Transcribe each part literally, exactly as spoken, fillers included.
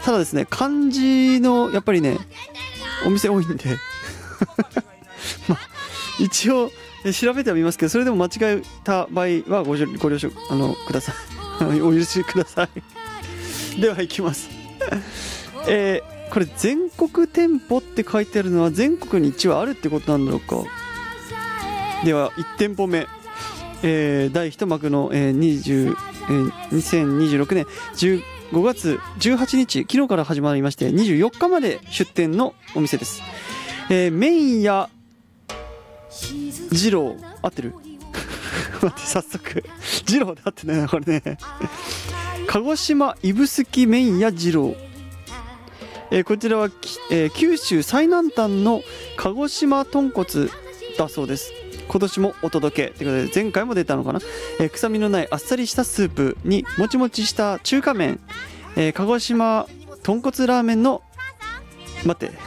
ただですね、漢字のやっぱりねお店多いんでまあ一応調べてはみますけど、それでも間違えた場合はごご了承あのくださいお許しくださいでは行きますえー、これ全国店舗って書いてあるのは全国に一応あるってことなんだろうか。ではいち店舗目、えー、第一幕の、えー20えー、にせんにじゅうろくねんじゅうごがつじゅうはちにち、昨日から始まりましてにじゅうよっかまで出店のお店です。えー、麺屋二郎、合ってる待って、早速二郎で合ってないなこれね鹿児島指宿麺屋二郎、えー、こちらは、えー、九州最南端の鹿児島豚骨だそうです。今年もお届けということで、前回も出たのかな、えー、臭みのないあっさりしたスープにもちもちした中華麺、えー、鹿児島豚骨ラーメンの待って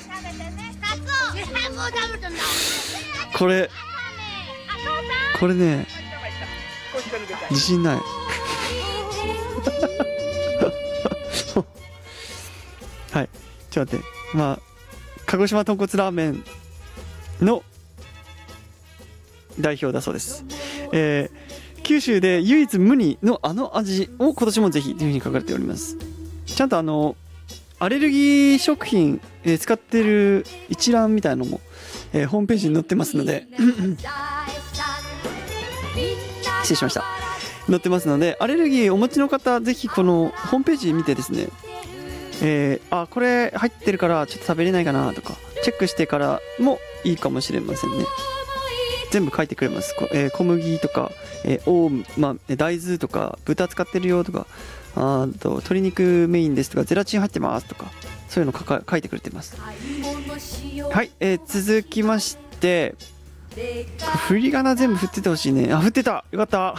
これこれね自信ないはいちょっと待って、まあ鹿児島豚骨ラーメンの代表だそうです。えー、九州で唯一無二のあの味を今年もぜひというふうに書かれております。ちゃんとあのアレルギー食品、えー、使ってる一覧みたいなのも、えー、ホームページに載ってますので失礼しました、載ってますので、アレルギーお持ちの方ぜひこのホームページ見てですね、えー、あこれ入ってるからちょっと食べれないかなとかチェックしてからもいいかもしれませんね。全部書いてくれます。えー、小麦とか、えーおまあ、大豆とか豚使ってるよとか、あと鶏肉メインですとかゼラチン入ってますとか、そういうの書か書いてくれてます。はい、えー、続きまして振り仮名全部振っててほしいね。あ、振ってた、よかった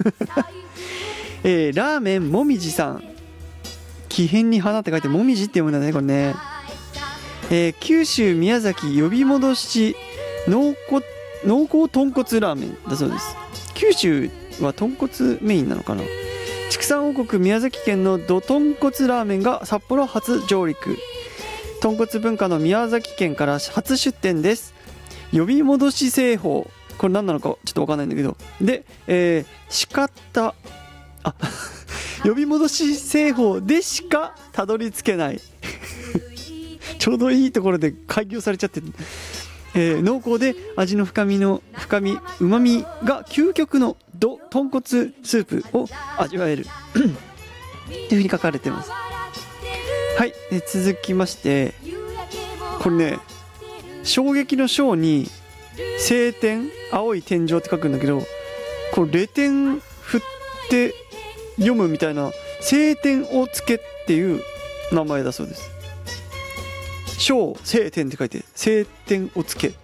えー、ラーメンもみじさん、木偏に花って書いてもみじって読むんだねこれね。えー、九州宮崎呼び戻し濃厚濃厚豚骨ラーメンだそうです。九州は豚骨メインなのかな。畜産王国宮崎県のど豚骨ラーメンが札幌初上陸。豚骨文化の宮崎県から初出店です。呼び戻し製法、これ何なのかちょっと分かんないんだけど、で、えー、しかったあ呼び戻し製法でしかたどり着けないちょうどいいところで開業されちゃってる。えー、濃厚で味の深みの深みうまみが究極のど豚骨スープを味わえるというふうに書かれています。はい、えー、続きましてこれね、衝撃の衝に晴天、青い天井って書くんだけど、これレ点振って読むみたいな、晴天をつけっていう名前だそうです。小晴天って書いて晴天をつけ、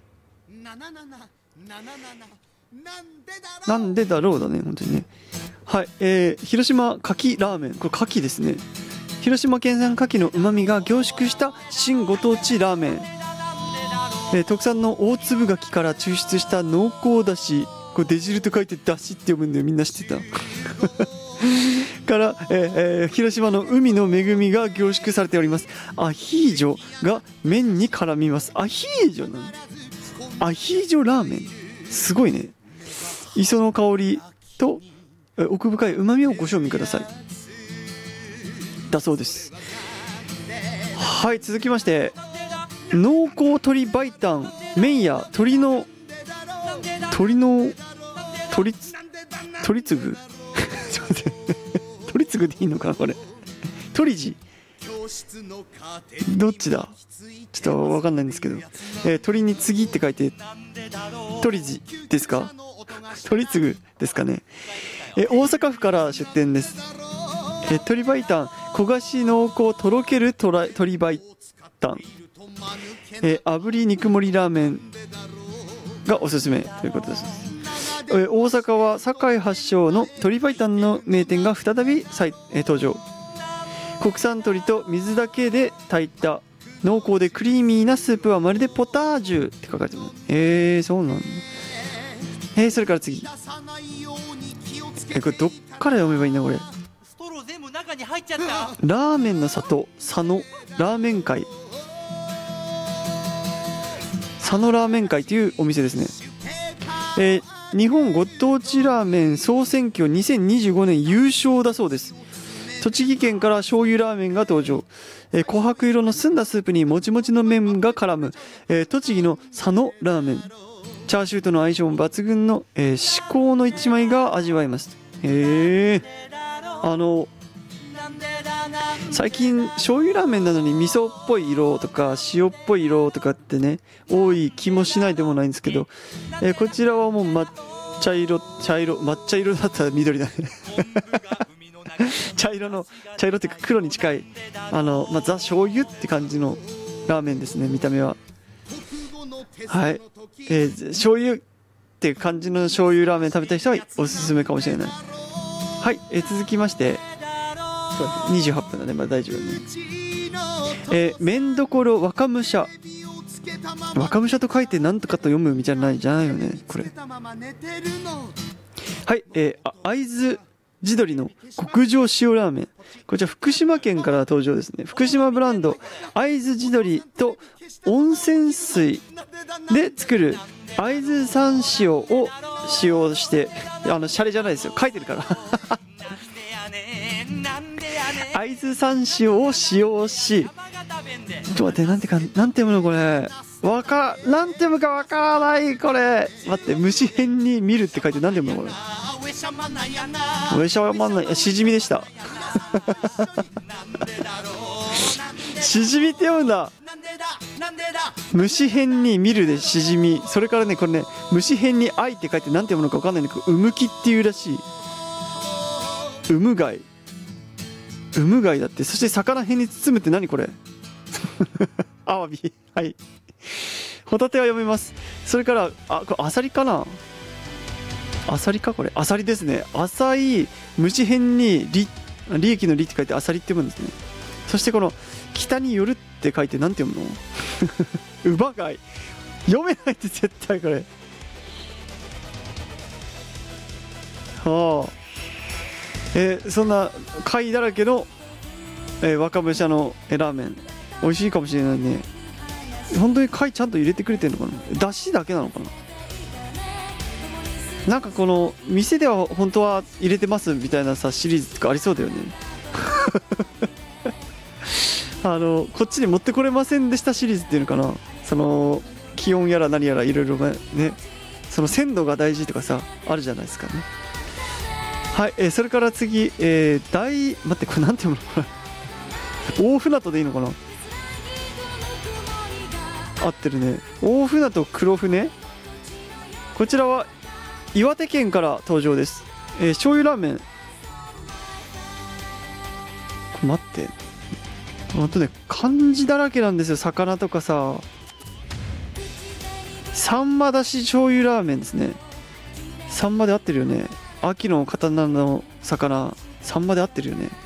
なんでだろうだね本当にね。はい、えー、広島牡蠣ラーメン、これ牡蠣ですね。広島県産牡蠣のうまみが凝縮した新ご当地ラーメン、えー、特産の大粒牡蠣から抽出した濃厚だし、これ出汁と書いてだしって読むんでみんな知ってたから、えーえー、広島の海の恵みが凝縮されております。アヒージョが麺に絡みます。アヒージョなの、アヒージョラーメン、すごいね。磯の香りと、えー、奥深いうまみをご賞味くださいだそうです。はい、続きまして濃厚鶏白湯麺や鶏の鶏の鶏つ鶏つぐちょっと待って鶏つぐでいいのかなこれ、鶏地どっちだちょっと分かんないんですけど、えー、鶏に次って書いて鶏地ですか、鶏つぐですかね。えー、大阪府から出店です。えー、鶏白湯焦がし濃厚とろける鶏白湯、えー、炙り肉盛りラーメンがおすすめということです。えー、大阪は堺発祥の鶏白湯の名店が再び再、えー、登場。国産鶏と水だけで炊いた濃厚でクリーミーなスープはまるでポタージュって書かれてます。えー、そうなんだ。えー、それから次、えー、これどっから読めばいいんだこれ。 中に入っちゃった。 ラーメンの里佐野ラーメン会、佐野ラーメン会というお店ですね。えー日本ご当地ラーメン総選挙にせんにじゅうごねん優勝だそうです。栃木県から醤油ラーメンが登場。えー、琥珀色の澄んだスープにもちもちの麺が絡む、えー、栃木の佐野ラーメン。チャーシューとの相性も抜群の、えー、至高の一枚が味わえます。へえ。あの最近醤油ラーメンなのに味噌っぽい色とか塩っぽい色とかってね多い気もしないでもないんですけど、えー、こちらはもう抹茶色茶色抹茶色だったら緑だね茶色の茶色っていうか黒に近いあの、まあ、ザ醤油って感じのラーメンですね。見た目ははい、えー、醤油っていう感じの醤油ラーメン食べたい人はおすすめかもしれない。はい、えー、続きましてにじゅうはっぷんだね、まあ大丈夫ね。えー、麺どころ若武者、若武者と書いてなんとかと読むみたいなのじゃないよねこれ。はい、えー、会津地鶏の極上塩ラーメン、こちら福島県から登場ですね。福島ブランド会津地鶏と温泉水で作る会津山塩を使用して、あのシャレじゃないですよ、書いてるから会津山塩を使用し、ちょっと待って、なんてかなんて読むのこれ、わかなんて読むかわからない。これ待って、虫編に見るって書いてなんて読むのこれ。上しゃまんない、しじみでしたしじみって読むんだ。虫編に見るでしじみ、それからねこれね虫編に愛って書いてなんて読むのかわかんないんだけど、うむきっていうらしい。うむ貝、うむ貝だって。そして魚編に包むって何これアワビ、はい、ホタテは読めます。それからあこれアサリかな、アサリかこれ、アサリですね。浅い虫編に利利益の利って書いてアサリって読むんですね。そしてこの北によるって書いてなんて読むのウバ貝、読めないって絶対これ。はあ、えー、そんな貝だらけの、えー、若武者のラーメン美味しいかもしれないね。本当に貝ちゃんと入れてくれてるのかな、だしだけなのかな。なんかこの店では本当は入れてますみたいなさシリーズとかありそうだよねあのこっちに持ってこれませんでしたシリーズっていうのかな。その気温やら何やらいろいろね、その鮮度が大事とかさあるじゃないですかね。はい、えー、それから次、えー、大待ってこれなんて読むのかな大船渡でいいのかな、合ってるね。大船渡黒船、こちらは岩手県から登場です。えー、醤油ラーメン、これ待ってほんとね漢字だらけなんですよ。魚とかさ、サンマだし醤油ラーメンですね。サンマで合ってるよね。秋の刀の魚サンマで合ってるよね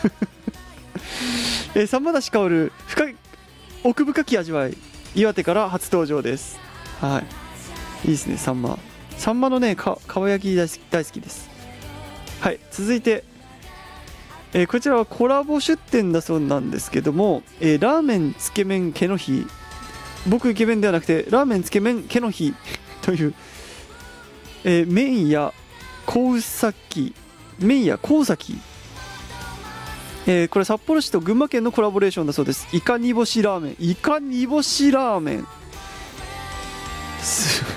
えー、サンマだし香る深い奥深き味わい、岩手から初登場です。はい、いいですね。サンマサンマのねかかば焼き大好き大好きです。はい、続いて、えー、こちらはコラボ出店だそうなんですけども、えー、ラーメンつけ麺毛の日、僕イケメンではなくてラーメンつけ麺毛の日という、えー、麺や高崎麺や高崎、えー、これ札幌市と群馬県のコラボレーションだそうです。イカ煮干しラーメン、イカ煮干しラーメンす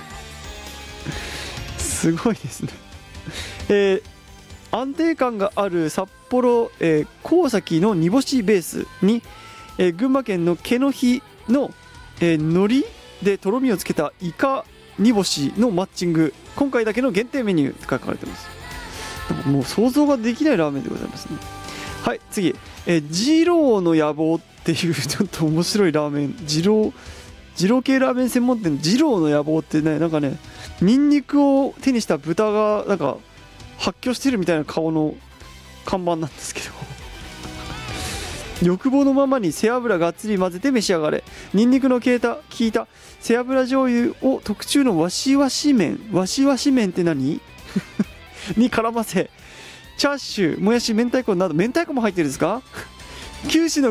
すごいですねえー、安定感がある札幌、えー、高崎の煮干しベースに、えー、群馬県の毛の日の、えー、海苔でとろみをつけたイカ煮干しのマッチング、今回だけの限定メニューって書かれてます。もう想像ができないラーメンでございますね。はい、次、えー、二郎の野望っていうちょっと面白いラーメン、二郎二郎系ラーメン専門店の二郎の野望ってね、なんかねニンニクを手にした豚がなんか発狂してるみたいな顔の看板なんですけど欲望のままに背脂がっつり混ぜて召し上がれ。ニンニクの効いた効いた背脂醤油を特注のわしわし麺、わしわし麺って何に絡ませ、 チャーシュー、もやし、明太子など、明太子も入ってるんですか九州の